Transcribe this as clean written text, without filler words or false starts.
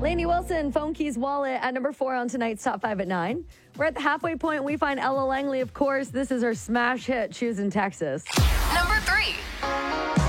Lainey Wilson, Phone Keys Wallet at number 4 on tonight's Top 5 at 9. We're at the halfway point. We find Ella Langley, of course. This is her smash hit, Shoes in Texas. Number 3.